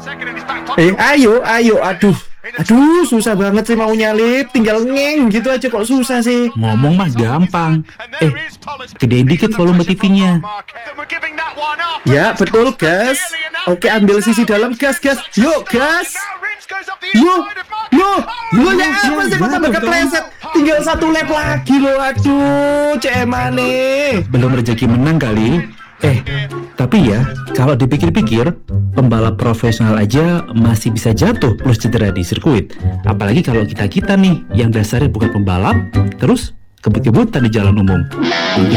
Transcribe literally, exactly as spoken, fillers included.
Eh, ayo, ayo, aduh. Aduh, susah banget sih mau nyalip. Tinggal ngeng gitu aja kok susah sih. Ngomong mah gampang. Eh, gedein dikit volume T V-nya. Ya, betul, gas. Oke, ambil sisi dalam, gas, gas. Yuk, gas. Yuk, yuk, yuk, ya apa sih kok tambah kepleset. Tinggal satu lap lagi loh, aduh, cemane. Belum rezeki menang kali. Eh, tapi ya, kalau dipikir-pikir, pembalap profesional aja masih bisa jatuh plus cedera di sirkuit. Apalagi kalau kita-kita nih, yang dasarnya bukan pembalap, terus kebut-kebutan di jalan umum.